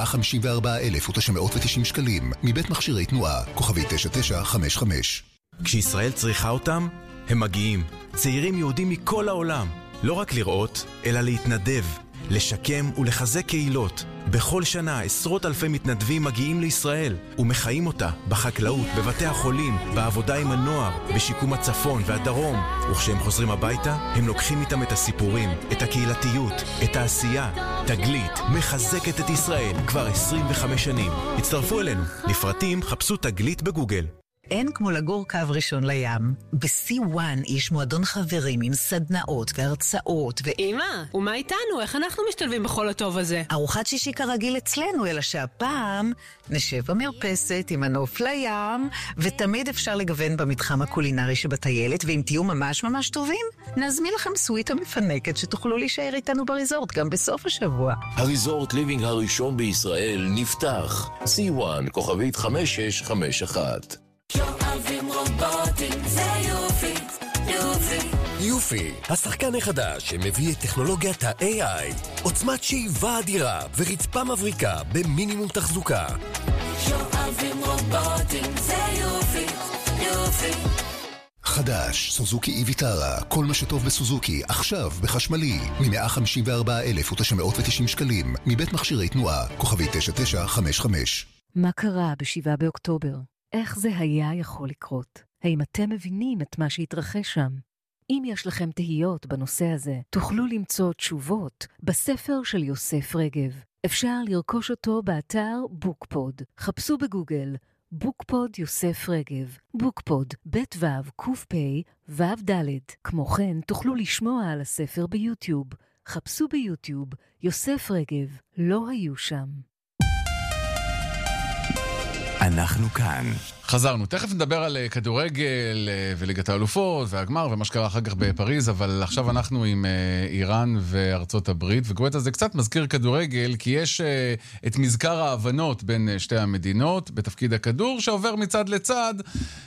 מ-154,990 שקלים, מבית מכשירי תנועה, כוכבי 9955. כשישראל צריכה אותם, הם מגיעים. צעירים יהודים מכל העולם, לא רק לראות, אלא להתנדב, לשקם ולחזק קהילות. בכל שנה עשרות אלפי מתנדבים מגיעים לישראל ומחיים אותה בחקלאות, בבתי החולים, בעבודה עם הנוער, בשיקום הצפון והדרום. וכשהם חוזרים הביתה, הם לוקחים איתם את הסיפורים, את הקהילתיות, את העשייה. תגלית מחזקת את ישראל כבר 25 שנים. הצטרפו אלינו. לפרטים חפשו תגלית בגוגל. אין כמו לגור קו ראשון לים. ב-C1 יש מועדון חברים עם סדנאות והרצאות אמא, ומה איתנו? איך אנחנו משתלבים בכל הטוב הזה? ארוחת שישי כרגיל אצלנו, אלא שהפעם נשב במרפסת עם הנוף לים, ותמיד אפשר לגוון במתחם הקולינרי שבטיילת, ואם תהיו ממש ממש טובים, נזמין לכם סוויטה מפנקת שתוכלו להישאר איתנו בריזורט גם בסוף השבוע. הריזורט ליבינג הראשון בישראל נפתח. C1 כוכבית 5651. אוהבים רובוטים, זה יופי, יופי. יופי, השחקן החדש שמביא את טכנולוגיית ה-AI, עוצמת שאיבה אדירה ורצפה מבריקה במינימום תחזוקה. אוהבים רובוטים, זה יופי, יופי. חדש, סוזוקי E-Vitara, כל מה שטוב בסוזוקי, עכשיו בחשמלי, מ-154,990 שקלים, מבית מכשירי תנועה, כוכבי 9955. מה קרה ב-7 באוקטובר? איך זה היה יכול לקרות? האם אתם מבינים את מה שהתרחש שם? אם יש לכם תהיות בנושא הזה, תוכלו למצוא תשובות בספר של יוסף רגב. אפשר לרכוש אותו באתר בוקפוד. חפשו בגוגל בוקפוד יוסף רגב. בוקפוד, בית וו, קוף פי, וו דלת. כמו כן, תוכלו לשמוע על הספר ביוטיוב. חפשו ביוטיוב יוסף רגב. לא היו שם. אנחנו כאן. חזרנו, תכף נדבר על כדורגל וליגת האלופות והגמר ומה שקרה אחר כך בפריז, אבל עכשיו אנחנו עם איראן וארצות הברית, וגואטה זה קצת מזכיר כדורגל, כי יש את מזכר ההבנות בין שתי המדינות בתפקיד הכדור, שעובר מצד לצד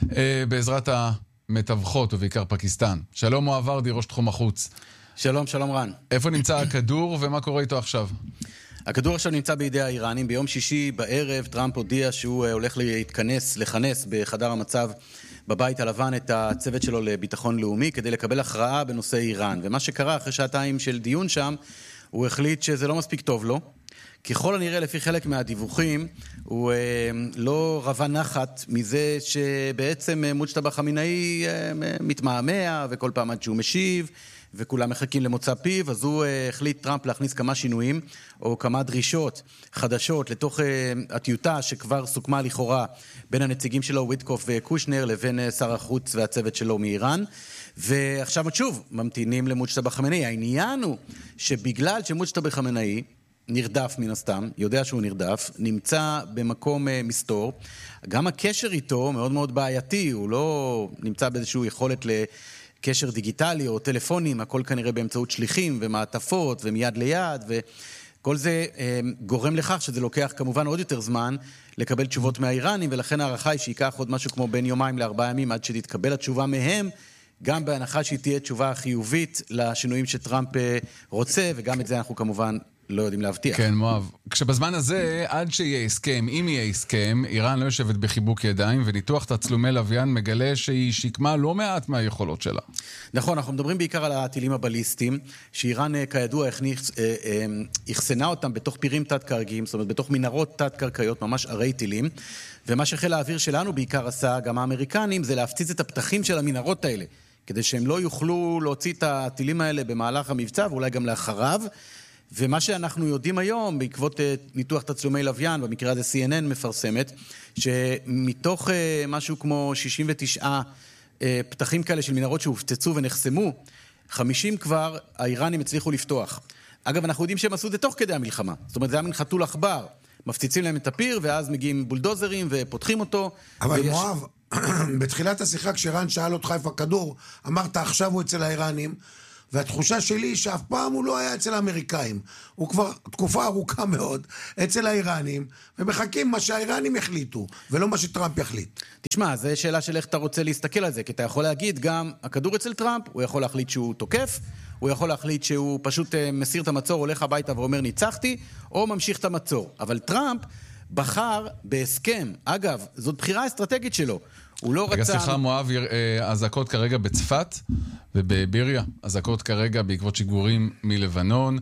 בעזרת המתווכות ובעיקר פקיסטן. שלום מואב ורדי, ראש תחום החוץ. שלום, שלום רן. איפה נמצא הכדור ומה קורה איתו עכשיו? הכדור עכשיו נמצא בידי האיראנים. ביום שישי בערב טראמפ הודיע שהוא הולך לכנס בחדר המצב בבית הלבן את הצוות שלו לביטחון לאומי כדי לקבל הכרעה בנושא איראן. ומה שקרה אחרי שעתיים של דיון שם, הוא החליט שזה לא מספיק טוב לו. ככל הנראה לפי חלק מהדיווחים, הוא לא רבה נחת מזה שבעצם מוג'תבא חמינאי מתמהמה וכל פעם עד שהוא משיב, וכולם מחכים למוצא פיו, אז הוא החליט טראמפ להכניס כמה שינויים או כמה דרישות חדשות לתוך הטיוטה שכבר סוכמה לכאורה בין הנציגים שלו וויטקוף וקושנר לבין שר החוץ והצוות שלו מאיראן. ועכשיו שוב ממתינים למוג'תבא חמינאי. העניין הוא שבגלל שמוג'תבא חמינאי נרדף מן הסתם, יודע שהוא נרדף, נמצא במקום מסתור, גם הקשר איתו מאוד מאוד בעייתי, הוא לא נמצא באיזשהו יכולת קשר דיגיטלי או טלפונים, הכל כנראה באמצעות שליחים ומעטפות ומיד ליד, וכל זה גורם לכך שזה לוקח כמובן עוד יותר זמן לקבל תשובות מהאיראנים, ולכן הערכה היא שיקח עוד משהו כמו בין יומיים ל4 ימים עד שתתקבל התשובה מהם, גם בהנחה שהיא תהיה תשובה חיובית לשינויים שטראמפ רוצה, וגם את זה אנחנו כמובן לא יודעים להבטיח. כן, מואב. כשבזמן הזה, עד שיהיה הסכם, אם יהיה הסכם, איראן לא יושבת בחיבוק ידיים, וניתוח תצלומי לוויין מגלה שהיא שיקמה לא מעט מהיכולות שלה. נכון, אנחנו מדברים בעיקר על הטילים הבליסטיים, שאיראן כידוע הכסנה אותם בתוך פירים תת-קרקעיים, זאת אומרת בתוך מנהרות תת-קרקעיות, ממש ערי טילים, ומה שחיל האוויר שלנו בעיקר עשה, גם האמריקנים, זה להפציץ את הפתחים של המנהרות האלה, כדי שהם לא יוכלו להוציא את הטילים האלה במהלך המבצע, ואולי גם לאחריו. ומה שאנחנו יודעים היום, בעקבות ניתוח תצלומי לוויין, במקרה הזה CNN מפרסמת, שמתוך משהו כמו 69 פתחים כאלה של מנהרות שהופצצו ונחסמו, 50 כבר האיראנים הצליחו לפתוח. אגב, אנחנו יודעים שהם עשו את זה תוך כדי המלחמה. זאת אומרת, זה היה מן חתול עכבר. מפציצים להם את הפיר, ואז מגיעים בולדוזרים ופותחים אותו. אבל מואב, בתחילת השיחה, כשרן שאל אותך איפה הכדור, אמרת עכשיו הוא אצל האיראנים, והתחושה שלי היא שאף פעם הוא לא היה אצל האמריקאים. הוא כבר תקופה ארוכה מאוד אצל האיראנים, ומחכים מה שהאיראנים יחליטו, ולא מה שטראמפ יחליט. תשמע, זו שאלה של איך אתה רוצה להסתכל על זה, כי אתה יכול להגיד גם, הכדור אצל טראמפ, הוא יכול להחליט שהוא תוקף, הוא יכול להחליט שהוא פשוט מסיר את המצור, הולך הביתה ואומר ניצחתי, או ממשיך את המצור. אבל טראמפ בחר בהסכם. אגב, זאת בחירה אסטרטגית שלו. הוא לא רצה... סליחה, מואב, הזעקות כרגע בצפת ובביריה. הזעקות כרגע בעקבות שיגורים מלבנון.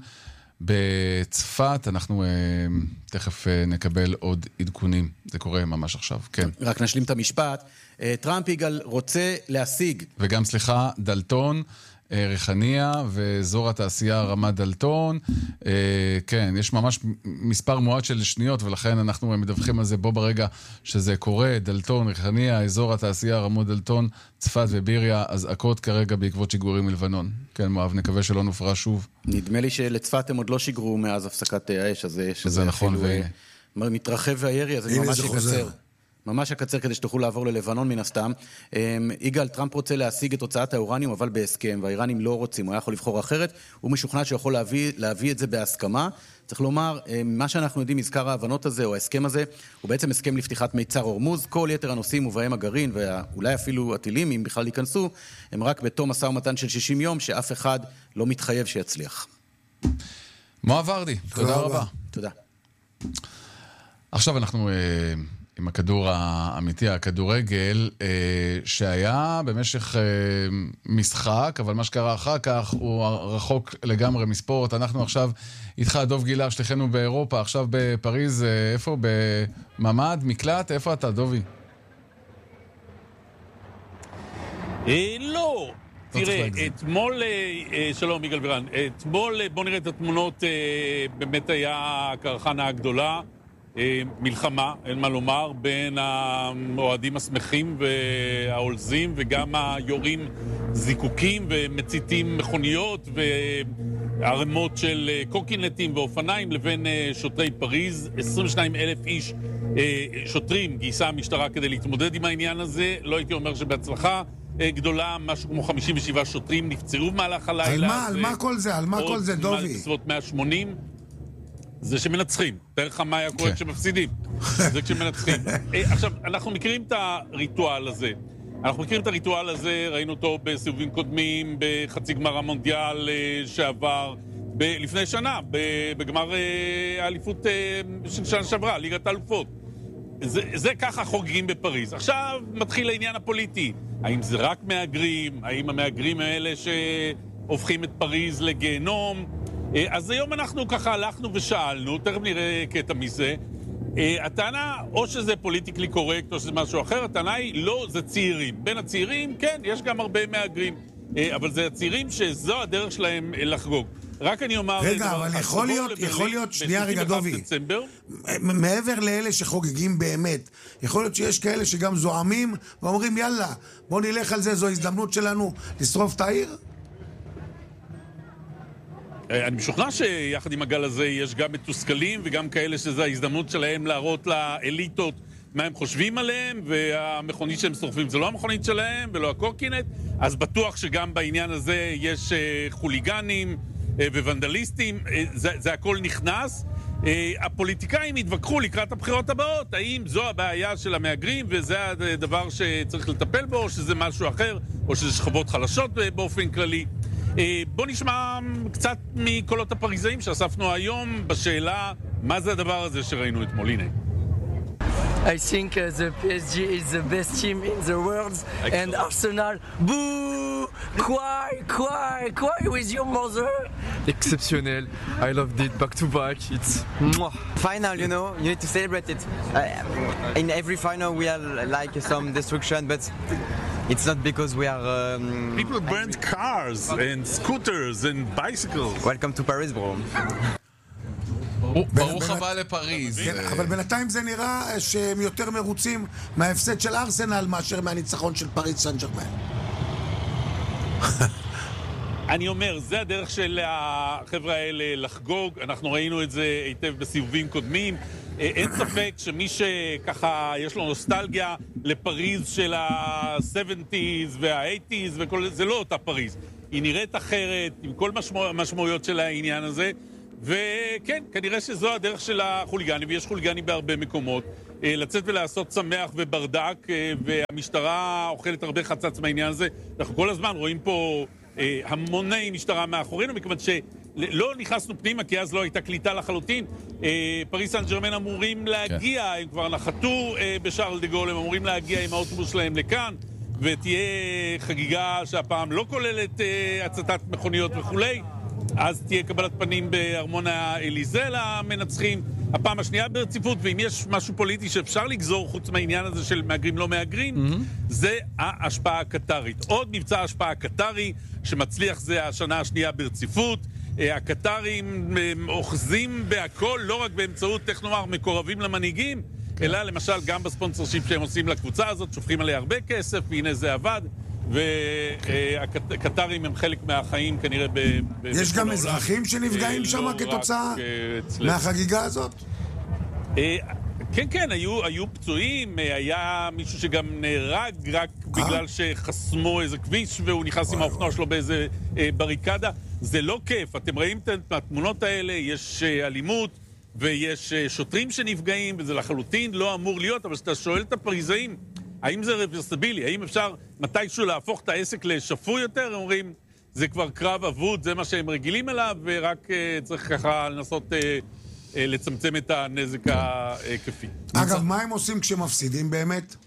בצפת אנחנו תכף נקבל עוד עדכונים. זה קורה ממש עכשיו, כן. רק נשלים את המשפט. טראמפ יגאל רוצה להשיג. וגם, סליחה, דלתון, ריחניה ואזור התעשייה רמת דלתון. כן, יש ממש מספר מועט של שניות, ולכן אנחנו מדווחים על זה בו ברגע שזה קורה. דלתון, ריחניה, אזור התעשייה רמת דלתון, צפת וביריה, אזעקות כרגע בעקבות שיגורים מלבנון. כן, מואב, נקווה שלא נופרה שוב. נדמה לי שלצפת הם עוד לא שיגרו מאז הפסקת האש, אז זה נכון. מתרחב הירי, אז זה ממש יקצר. ממש הקצר כדי שתוכלו לעבור ללבנון מן הסתם. יגאל, טראמפ רוצה להשיג את הוצאת האורניום, אבל בהסכם, והאיראנים לא רוצים, הוא היה יכול לבחור אחרת, הוא משוכנע שיכול להביא את זה בהסכמה. צריך לומר, מה שאנחנו יודעים, מזכר ההבנות הזה, או ההסכם הזה, הוא בעצם הסכם לפתיחת מיצר הורמוז. כל יתר הנושאים ובהם הגרעין, ואולי אפילו הטילים, אם בכלל ייכנסו, הם רק בתום משא ומתן של 60 יום, שאף אחד לא מתחייב שיצליח. מואב ורדי, תודה רבה. תודה. עכשיו אנחנו עם הכדור האמיתי, הכדורגל, שהיה במשך משחק, אבל מה שקרה אחר כך הוא רחוק לגמרי מספורט. אנחנו עכשיו איתך, דוב גילר, שליחנו באירופה, עכשיו בפריז, איפה? בממד, מקלט? איפה אתה, דובי? לא. תראה, אתמול, שלום יגאל בירן, אתמול בוא נראה את התמונות, באמת היה הקרחנה הגדולה, מלחמה, אין מה לומר, בין האוהדים השמחים והעולזים וגם היורים זיקוקים ומציתים מכוניות וערמות של קוקינטים ואופניים לבין שוטרי פריז. 22,000 איש שוטרים גייסה המשטרה כדי להתמודד עם העניין הזה. לא הייתי אומר שבהצלחה גדולה, משהו כמו 57 שוטרים נפצעו במהלך הלילה. על מה כל זה? על מה כל זה, דובי? בסביבות 180. זה שמנצחים. דרך מה היה קורה כשמפסידים. זה כשמנצחים. עכשיו, אנחנו מכירים את הריטואל הזה. ראינו אותו בסיבובים קודמים, בחצי גמר המונדיאל שעבר, לפני שנה, בגמר האליפות של שנה שעברה, ליגת האלופות. זה ככה חוגגים בפריז. עכשיו מתחיל העניין הפוליטי. האם זה רק מהגרים? האם המהגרים האלה שהופכים את פריז לגיהנום? אז היום אנחנו ככה הלכנו ושאלנו, תכף נראה קטע מזה. הטענה, או שזה פוליטיקלי קורקט, או שזה משהו אחר, הטענה היא לא, זה צעירים. בין הצעירים, כן, יש גם הרבה מהגרים. אבל זה הצעירים שזו הדרך שלהם לחגוג. רק אני אומר... רגע, אבל יכול להיות, שנייה רגע דובי, מעבר לאלה שחוגגים באמת, יכול להיות שיש כאלה שגם זועמים ואומרים יאללה, בוא נלך על זה, זו הזדמנות שלנו לשרוף את העיר? אני משוכנע שיחד עם הגל הזה יש גם מתוסכלים וגם כאלה שזו ההזדמנות שלהם להראות לאליטות מה הם חושבים עליהם, והמכונית שהם שורפים זה לא המכונית שלהם ולא הקורקינט, אז בטוח שגם בעניין הזה יש חוליגנים וונדליסטים, זה הכל נכנס. הפוליטיקאים התווכחו לקראת הבחירות הבאות, האם זו הבעיה של המהגרים וזה הדבר שצריך לטפל בו, או שזה משהו אחר, או שזה שכבות חלשות באופן כללי. בוא נשמע קצת מקולות הפריזאים שאספנו היום בשאלה מה זה הדבר הזה שראינו אתמול. הנה. I think the PSG is the best team in the world. Excellent. And Arsenal, boo! Cry with your mother. Exceptionnel. I loved it back to back. It's final, you know. You need to celebrate it. In every final we have like some destruction, but it's not because we are... People burned cars and scooters and bicycles. Welcome to Paris, bro. ברוך הבא לפריז. אבל בינתיים זה נראה שהם יותר מרוצים מההפסד של ארסנל מאשר מהניצחון של פריז סן ז'רמן. אני אומר, זה הדרך של החבר'ה האלה לחגוג, אנחנו ראינו את זה היטב בסיבובים קודמים. אין ספק שמי שככה יש לו נוסטלגיה לפריז של ה-70s וה-80s וכל זה, לא אותה פריז. היא נראית אחרת, עם כל המשמעויות של העניין הזה, וכן, כנראה שזו הדרך של החוליגנים, ויש חוליגנים בהרבה מקומות. לצאת ולעשות שמח וברדק, והמשטרה אוכלת הרבה חצץ מהעניין הזה. אנחנו כל הזמן רואים פה המוני משטרה מאחורינו, מכיוון שלא נכנסנו פנימה, כי אז לא הייתה קליטה לחלוטין. פריס סן ז'רמן אמורים להגיע, הם כבר נחתו בשארל דה גול, הם אמורים להגיע עם האוטובוס שלהם לכאן, ותהיה חגיגה שהפעם לא כוללת הצתת מכוניות וכולי. אז תהיה קבלת פנים בארמון האליזה למנצחים, הפעם השנייה ברציפות, ואם יש משהו פוליטי שאפשר לגזור חוץ מהעניין הזה של מהגרים לא מהגרים, זה ההשפעה הקטרית. עוד מבצע ההשפעה הקטרי שמצליח, זה השנה השנייה ברציפות. הקטרים אוחזים בהכל, לא רק באמצעות, איך נאמר, מקורבים למנהיגים, אלא למשל גם בספונסרשיפ שהם עושים לקבוצה הזאת, שופכים עליה הרבה כסף, והנה זה עבד. והקטרים הם חלק מהחיים כנראה יש גם אזרחים שנפגעים שם כתוצאה מהחגיגה הזאת? כן, כן, היו פצועים, היה מישהו שגם נהרג רק בגלל שחסמו איזה כביש והוא נכנס עם האופנוע שלו באיזה בריקדה. זה לא כיף, אתם רואים את התמונות האלה, יש אלימות ויש שוטרים שנפגעים, וזה לחלוטין לא אמור להיות, אבל כשאתה שואל את הפריזאים האם זה רוורסבילי? האם אפשר מתישהו להפוך את העסק לשפוי יותר? הם אומרים, זה כבר קרב אבוד, זה מה שהם רגילים אליו, ורק צריך ככה לנסות לצמצם את הנזק הכפי. אגב, מה הם עושים כשמפסידים באמת?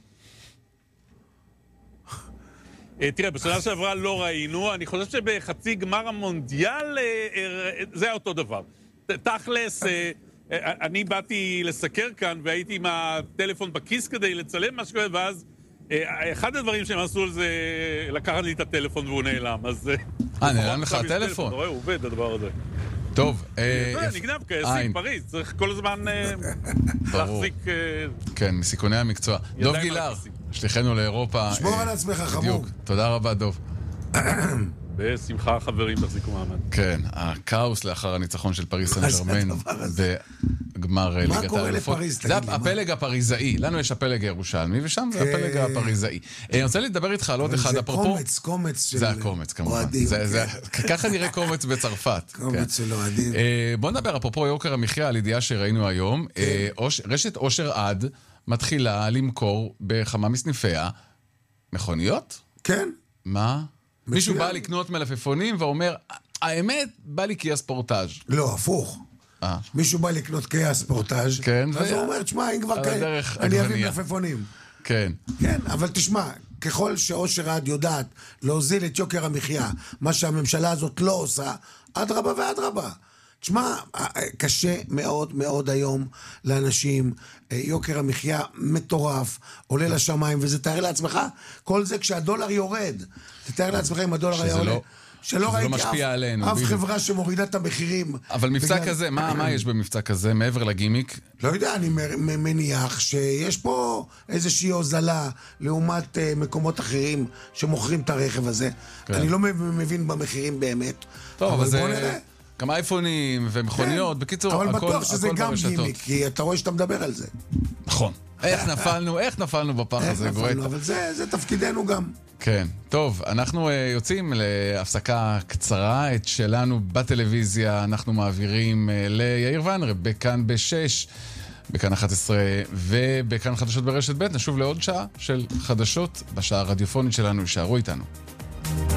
תראה, בשנה שעברה לא ראינו, אני חושב שבחצי גמר המונדיאל זה היה אותו דבר. תכלס, אני באתי לסקר כאן והייתי עם הטלפון בכיס כדי לצלם מה שקורה, ואז אחד הדברים שהם עשו על זה, לקחת לי את הטלפון והוא נעלם, אז... נעלם לך הטלפון? אתה רואה, הוא עובד הדבר הזה. טוב, נגנב כעסים פריז, צריך כל הזמן להחזיק... כן, מסיכוני המקצוע. דוב גילר, שליחנו לאירופה. שמור על עצמך, חמור. תודה רבה, דוב. בשמחה, חברים, תחזיקו מעמד. כן, הכאוס לאחר הניצחון של פריס סן ז'רמן בגמר ליגת האלופות. מה קורה לפריז? זה הפלג הפריזאי. לנו יש הפלג הירושלמי, ושם זה הפלג הפריזאי. אני רוצה לדבר איתך על עוד אחד, אפרופו... זה קומץ של... זה הקומץ, כמובן. ככה נראה קומץ בצרפת. קומץ של אוהדים. בוא נדבר, אפרופו יוקר המחיה, על ידיעה שראינו היום. רשת אושר עד מתחילה למכור בכמה מסניפיה מכוניות? כן. מה? מישהו בא לקנות מלפפונים ואומר, האמת, בא לי קיה ספורטאז'. לא, הפוך. מישהו בא לקנות קיה ספורטאז', אז הוא אומר, תשמע, אם כבר כאלה, אני אביא מלפפונים. כן. כן, אבל תשמע, ככל שאושר עד יודעת להוזיל את יוקר המחיה, מה שהממשלה הזאת לא עושה, אדרבה ואדרבה. תשמע, קשה מאוד מאוד היום לאנשים, יוקר המחיה מטורף, עולה לשמיים, וזה תאר לעצמך, כל זה כשהדולר יורד. תתאר לעצמך אם הדולר היה עולה. שלא ראיתי אף חברה שמורידה את המחירים. אבל מבצע כזה, מה יש במבצע כזה, מעבר לגימיק? לא יודע, אני מניח שיש פה איזושהי הוזלה לעומת מקומות אחרים שמוכרים את הרכב הזה. אני לא מבין במחירים באמת. טוב, אבל בוא נראה. כמה אייפונים ומכוניות, בקיצור, אבל בטוח שזה גם גימיק, כי אתה רואה שאתה מדבר על זה. נכון. איך נפלנו בפח הזה, גואטה. אבל זה תפקידנו גם. כן. טוב, אנחנו יוצאים להפסקה קצרה. את שלנו בטלוויזיה אנחנו מעבירים ליאיר ונרב, בכאן ב-6, בכאן 11 ובכאן חדשות ברשת ב'. נשוב לעוד שעה של חדשות בשעה הרדיופונית שלנו. יישארו איתנו.